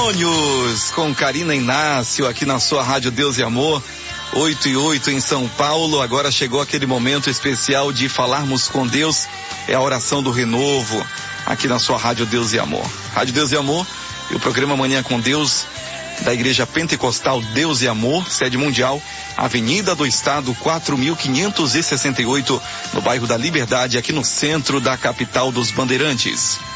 Matrimônios com Karina Inácio aqui na sua Rádio Deus e Amor, 8:08 em São Paulo. Agora chegou aquele momento especial de falarmos com Deus, é a oração do renovo aqui na sua Rádio Deus e Amor. Rádio Deus e Amor e o programa Manhã com Deus da Igreja Pentecostal Deus e Amor, sede mundial, Avenida do Estado 4568, no bairro da Liberdade, aqui no centro da capital dos Bandeirantes.